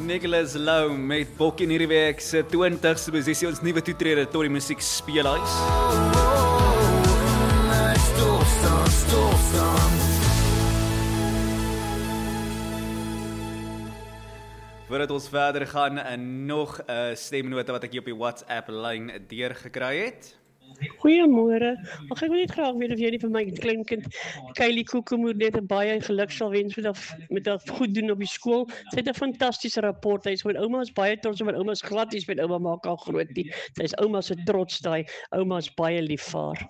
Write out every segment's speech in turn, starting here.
Nicholas Lou met Bokkie in hierdie week se 20ste posisie, ons nuwe toetreder tot die musiek speelhuis. Voordat ons verder gaan, nog 'n stemnota wat ek hier op die WhatsApp-lyn deurgekry het. Goeiemôre. Mag ek net graag weet of jy nie vir my kleinkind Kylie Koekemoer net 'n baie geluk sal wens met haar goed doen op die skool. Sy het 'n fantastiese rapport. Hy is met ouma is baie trots op haar. Ouma is glad iets met ouma maak al groot nie. Sy is ouma se trots daai. Ouma is baie lief vir haar.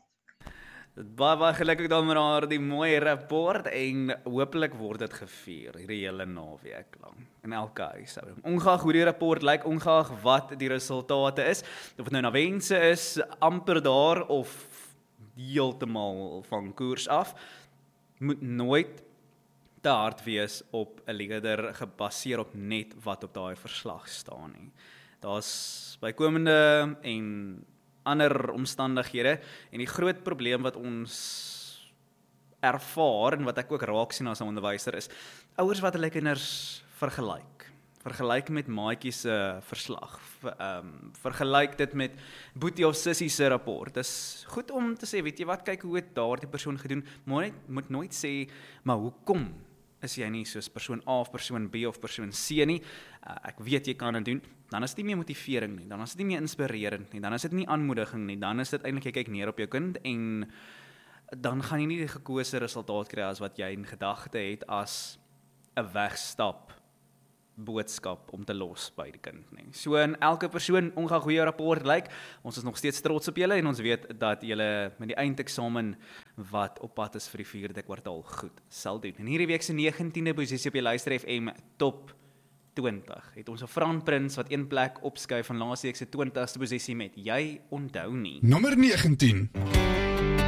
Baie gelukkig dan met haar die mooi rapport en hopelik word dit gevier hierdie hele naweek lang in elke huishouding. Ongeag hoe die rapport lyk, ongeag wat die resultate is, of dit nou na wense is, amper daar of heeltemal van koers af, moet nooit te hard wees op 'n leier gebaseer op net wat op daai verslag staan nie. Daar's bykomende en ander omstandighede en die groot probleem wat ons ervaar en wat ek ook raak sien as 'n onderwyser is, ouers wat hulle kinders vergelyk met maatjie se verslag, vergelyk dit met boetie of sussie se rapport. Dis goed om te sê, weet jy wat, kyk hoe het daardie persoon gedoen, maar moet nooit sê, maar hoekom is jy nie soos persoon A of persoon B of persoon C nie, ek weet jy kan dit doen, dan is dit nie meer motivering nie, dan is dit nie meer inspirerend nie, dan is dit nie aanmoediging nie, dan is dit eintlik jy kyk neer op jou kind en dan gaan jy nie die gekose resultaat kry as wat jy in gedagte het as 'n wegstap boodskap om te los by die kind nie. So in elke persoon, ongeag hoe jou rapport lyk, ons is nog steeds trots op julle en ons weet dat julle met die eindeksamen wat op pad is vir die 4de kwartaal goed sal doen. En hierdie week se 19de posisie op die Luister FM top 20 het ons 'n Fran Prins wat een plek opskuif van laasweek se 20ste posisie met Jy onthou nie. Nommer 19.